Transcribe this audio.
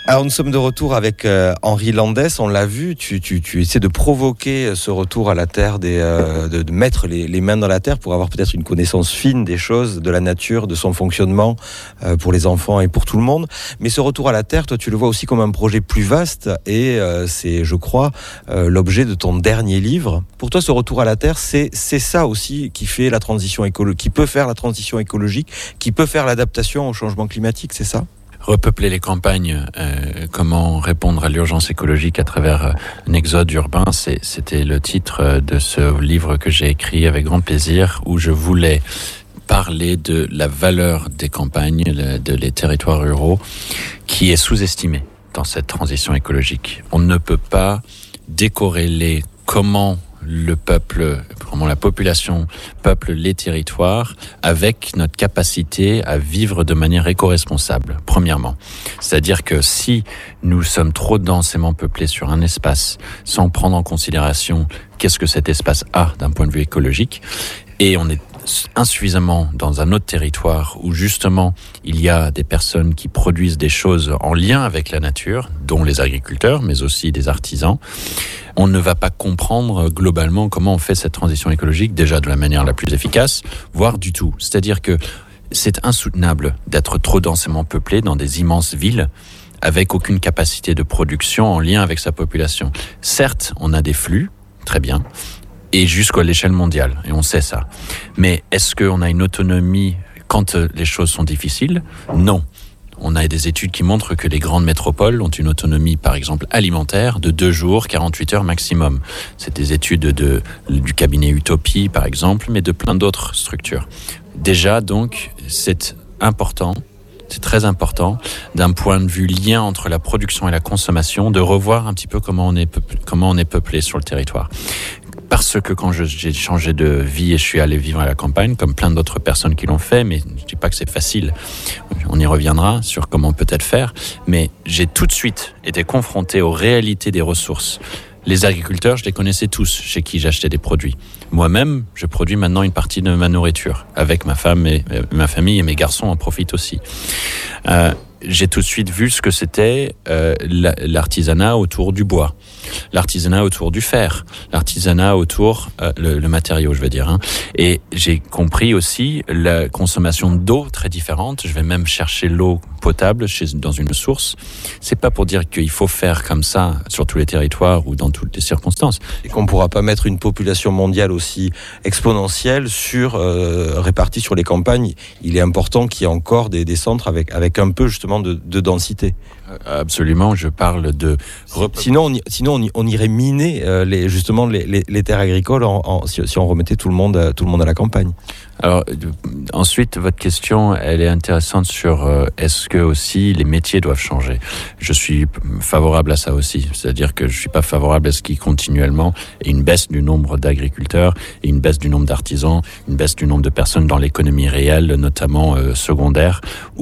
Alors nous sommes de retour avec Henri Landès, on l'a vu, tu essaies de provoquer ce retour à la terre, de mettre les mains dans la terre pour avoir peut-être une connaissance fine des choses, de la nature, de son fonctionnement pour les enfants et pour tout le monde. Mais ce retour à la terre, toi tu le vois aussi comme un projet plus vaste et c'est, je crois, l'objet de ton dernier livre. Pour toi ce retour à la terre, c'est ça aussi qui fait la transition écologique, qui peut faire la transition écologique, qui peut faire l'adaptation au changement climatique, c'est ça ? Repeupler les campagnes, comment répondre à l'urgence écologique à travers un exode urbain, c'était le titre de ce livre que j'ai écrit avec grand plaisir, où je voulais parler de la valeur des campagnes, des territoires ruraux, qui est sous-estimée dans cette transition écologique. On ne peut pas décorréler comment la population peuple les territoires avec notre capacité à vivre de manière éco-responsable, premièrement. C'est-à-dire que si nous sommes trop densément peuplés sur un espace sans prendre en considération qu'est-ce que cet espace a d'un point de vue écologique, et on est insuffisamment dans un autre territoire où justement il y a des personnes qui produisent des choses en lien avec la nature, dont les agriculteurs, mais aussi des artisans, on ne va pas comprendre globalement comment on fait cette transition écologique, déjà de la manière la plus efficace, voire du tout. C'est-à-dire que c'est insoutenable d'être trop densément peuplé dans des immenses villes avec aucune capacité de production en lien avec sa population. Certes, on a des flux, très bien, et jusqu'à l'échelle mondiale, et on sait ça. Mais est-ce qu'on a une autonomie quand les choses sont difficiles ? Non. On a des études qui montrent que les grandes métropoles ont une autonomie, par exemple, alimentaire de 2 jours, 48 heures maximum. C'est des études du cabinet Utopie, par exemple, mais de plein d'autres structures. Déjà, donc, c'est important, c'est très important, d'un point de vue lien entre la production et la consommation, de revoir un petit peu comment on est peuplé sur le territoire. Parce que quand j'ai changé de vie et je suis allé vivre à la campagne, comme plein d'autres personnes qui l'ont fait, mais je dis pas que c'est facile, on y reviendra sur comment peut-être faire, mais j'ai tout de suite été confronté aux réalités des ressources. Les agriculteurs, je les connaissais tous, chez qui j'achetais des produits. Moi-même, je produis maintenant une partie de ma nourriture, avec ma femme et ma famille, et mes garçons en profitent aussi. J'ai tout de suite vu ce que c'était l'artisanat autour du bois, l'artisanat autour du fer, l'artisanat autour le matériau, je veux dire. Et j'ai compris aussi la consommation d'eau très différente. Je vais même chercher l'eau potable dans une source. C'est pas pour dire qu'il faut faire comme ça sur tous les territoires ou dans toutes les circonstances. Et qu'on ne pourra pas mettre une population mondiale aussi exponentielle répartie sur les campagnes. Il est important qu'il y ait encore des centres avec un peu justement de densité. Absolument, je parle de... Sinon on irait miner les terres agricoles si on remettait tout le monde à la campagne. Alors ensuite, votre question, elle est intéressante sur est-ce que aussi les métiers doivent changer. Je suis favorable à ça aussi, c'est-à-dire que je suis pas favorable à ce qui continuellement est une baisse du nombre d'agriculteurs et une baisse du nombre d'artisans, une baisse du nombre de personnes dans l'économie réelle, notamment secondaire,